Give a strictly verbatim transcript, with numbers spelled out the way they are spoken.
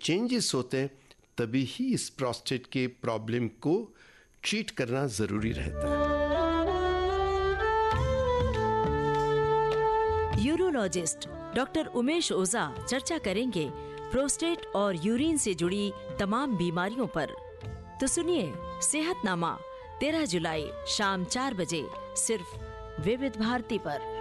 Changes होते हैं तभी ही इस प्रोस्टेट के प्रॉब्लम को ट्रीट करना ज़रूरी रहता है। यूरोलॉजिस्ट डॉक्टर उमेश ओझा चर्चा करेंगे प्रोस्टेट और यूरिन से जुड़ी तमाम बीमारियों पर। तो सुनिए सेहतनामा तेरह जुलाई शाम चार बजे सिर्फ विविध भारती पर।